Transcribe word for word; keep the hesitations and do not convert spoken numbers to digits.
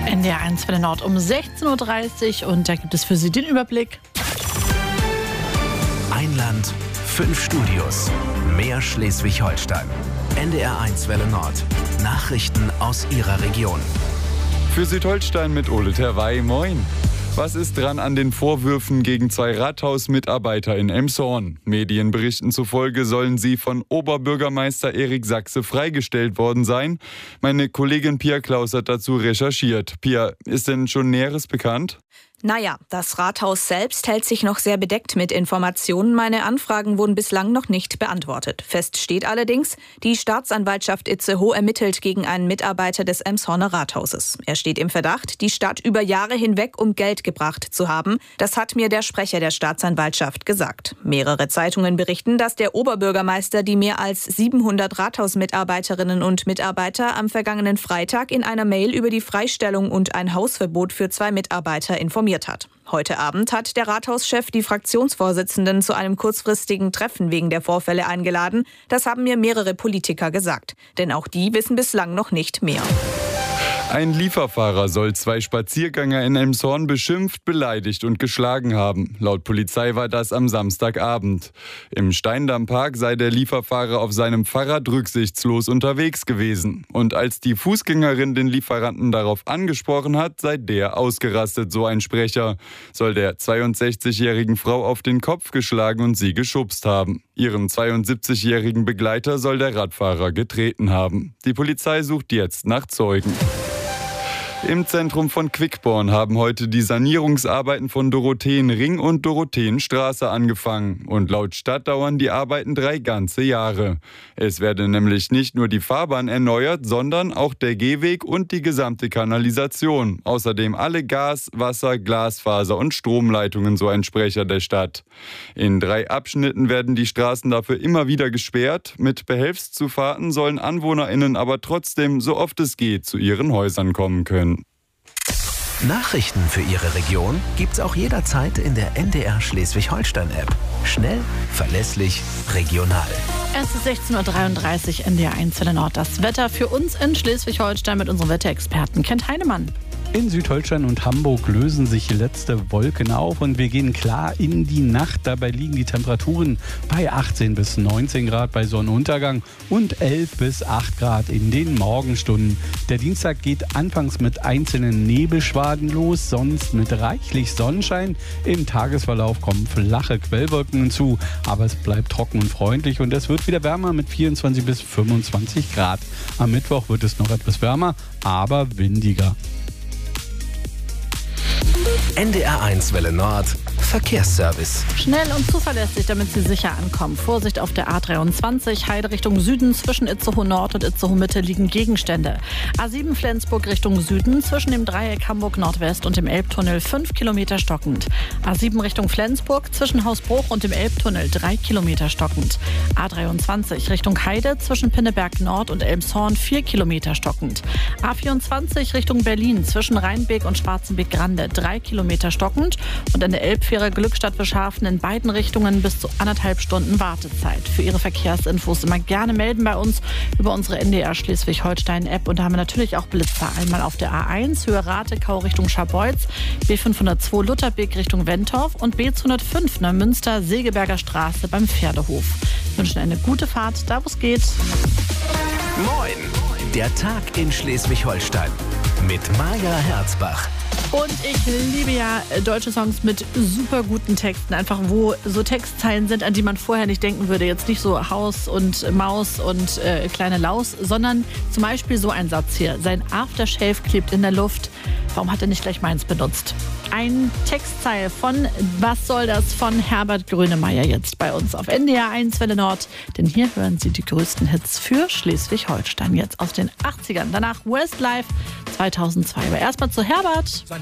N D R eins Welle Nord um sechzehn Uhr dreißig und da gibt es für Sie den Überblick. Ein Land, fünf Studios, mehr Schleswig-Holstein. N D R eins Welle Nord. Nachrichten aus Ihrer Region. Für Südholstein mit Ole Terwey, moin. Was ist dran an den Vorwürfen gegen zwei Rathausmitarbeiter in Elmshorn? Medienberichten zufolge sollen sie von Oberbürgermeister Erik Sachse freigestellt worden sein. Meine Kollegin Pia Klaus hat dazu recherchiert. Pia, ist denn schon Näheres bekannt? Naja, das Rathaus selbst hält sich noch sehr bedeckt mit Informationen. Meine Anfragen wurden bislang noch nicht beantwortet. Fest steht allerdings, die Staatsanwaltschaft Itzehoe ermittelt gegen einen Mitarbeiter des Elmshorner Rathauses. Er steht im Verdacht, die Stadt über Jahre hinweg um Geld gebracht zu haben. Das hat mir der Sprecher der Staatsanwaltschaft gesagt. Mehrere Zeitungen berichten, dass der Oberbürgermeister die mehr als siebenhundert Rathausmitarbeiterinnen und Mitarbeiter am vergangenen Freitag in einer Mail über die Freistellung und ein Hausverbot für zwei Mitarbeiter informiert hat. Heute Abend hat der Rathauschef die Fraktionsvorsitzenden zu einem kurzfristigen Treffen wegen der Vorfälle eingeladen. Das haben mir mehrere Politiker gesagt. Denn auch die wissen bislang noch nicht mehr. Ein Lieferfahrer soll zwei Spaziergänger in Elmshorn beschimpft, beleidigt und geschlagen haben. Laut Polizei war das am Samstagabend. Im Steindammpark sei der Lieferfahrer auf seinem Fahrrad rücksichtslos unterwegs gewesen. Und als die Fußgängerin den Lieferanten darauf angesprochen hat, sei der ausgerastet, so ein Sprecher. Soll der zweiundsechzigjährigen Frau auf den Kopf geschlagen und sie geschubst haben. Ihren zweiundsiebzigjährigen Begleiter soll der Radfahrer getreten haben. Die Polizei sucht jetzt nach Zeugen. Im Zentrum von Quickborn haben heute die Sanierungsarbeiten von Dorotheenring und Dorotheenstraße angefangen. Und laut Stadt dauern die Arbeiten drei ganze Jahre. Es werde nämlich nicht nur die Fahrbahn erneuert, sondern auch der Gehweg und die gesamte Kanalisation. Außerdem alle Gas-, Wasser-, Glasfaser- und Stromleitungen, so ein Sprecher der Stadt. In drei Abschnitten werden die Straßen dafür immer wieder gesperrt. Mit Behelfszufahrten sollen AnwohnerInnen aber trotzdem, so oft es geht, zu ihren Häusern kommen können. Nachrichten für Ihre Region gibt's auch jederzeit in der N D R Schleswig-Holstein-App. Schnell, verlässlich, regional. Es ist sechzehn Uhr dreiunddreißig, N D R eins Welle Nord. Das Wetter für uns in Schleswig-Holstein mit unserem Wetterexperten Kent Heinemann. In Südholstein und Hamburg lösen sich letzte Wolken auf und wir gehen klar in die Nacht. Dabei liegen die Temperaturen bei achtzehn bis neunzehn Grad bei Sonnenuntergang und elf bis acht Grad in den Morgenstunden. Der Dienstag geht anfangs mit einzelnen Nebelschwaden los, sonst mit reichlich Sonnenschein. Im Tagesverlauf kommen flache Quellwolken hinzu, aber es bleibt trocken und freundlich und es wird wieder wärmer mit vierundzwanzig bis fünfundzwanzig Grad. Am Mittwoch wird es noch etwas wärmer, aber windiger. N D R eins Welle Nord. Verkehrsservice. Schnell und zuverlässig, damit Sie sicher ankommen. Vorsicht auf der A dreiundzwanzig, Heide Richtung Süden. Zwischen Itzehoe Nord und Itzehoe Mitte liegen Gegenstände. A sieben Flensburg Richtung Süden. Zwischen dem Dreieck Hamburg Nordwest und dem Elbtunnel fünf Kilometer stockend. A sieben Richtung Flensburg. Zwischen Hausbruch und dem Elbtunnel drei Kilometer stockend. A dreiundzwanzig Richtung Heide. Zwischen Pinneberg Nord und Elmshorn vier Kilometer stockend. A vierundzwanzig Richtung Berlin. Zwischen Rheinbeek und Schwarzenbeek-Grande drei Kilometer stockend. Und an der Elbfähre Glückstadt-Beschhafen in beiden Richtungen bis zu anderthalb Stunden Wartezeit. Für Ihre Verkehrsinfos immer gerne melden bei uns über unsere N D R Schleswig-Holstein-App. Und da haben wir natürlich auch Blitzer. Einmal auf der A eins, Höhe Ratekau Richtung Scharbeutz, B fünfhundertzwei Lutherbeek Richtung Wentorf und B zweihundertfünf Neumünster Segeberger Straße beim Pferdehof. Wir wünschen eine gute Fahrt, da wo es geht. Moin! Der Tag in Schleswig-Holstein mit Maja Herzbach. Und ich liebe ja deutsche Songs mit super guten Texten, einfach wo so Textzeilen sind, an die man vorher nicht denken würde. Jetzt nicht so Haus und Maus und äh, kleine Laus, sondern zum Beispiel so ein Satz hier. Sein Aftershave klebt in der Luft. Warum hat er nicht gleich meins benutzt? Ein Textzeil von Was soll das von Herbert Grönemeyer jetzt bei uns auf N D R eins Welle Nord. Denn hier hören Sie die größten Hits für Schleswig-Holstein jetzt aus den achtzigern. Danach Westlife zweitausendzwei. Aber erstmal zu Herbert.